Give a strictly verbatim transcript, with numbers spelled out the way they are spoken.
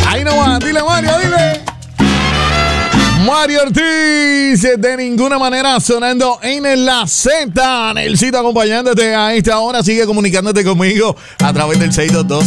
Ahí nomás, dile Mario, dile. Mario Ortiz, de ninguna manera sonando en la Z. Nelsito acompañándote a esta hora. Sigue comunicándote conmigo a través del seis dos dos,